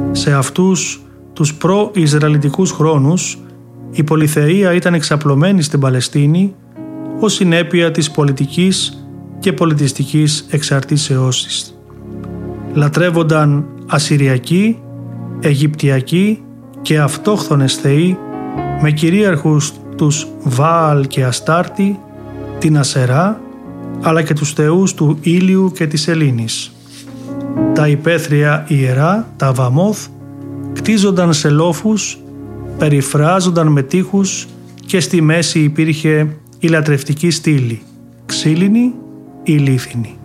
Σε αυτούς τους προ-Ισραηλιτικούς χρόνους η πολυθεΐα ήταν εξαπλωμένη στην Παλαιστίνη ως συνέπεια της πολιτικής και πολιτιστικής εξαρτήσεώς της. Λατρεύονταν ασσυριακοί, αιγυπτιακοί και αυτόχθονες θεοί με κυρίαρχους τους Βάαλ και Αστάρτη, την Ασερά, αλλά και τους θεούς του ήλιου και της σελήνης. Τα υπαίθρια ιερά, τα Βαμόθ, κτίζονταν σε λόφους, περιφράζονταν με τείχους και στη μέση υπήρχε η λατρευτική στήλη, ξύλινη ή λίθινη.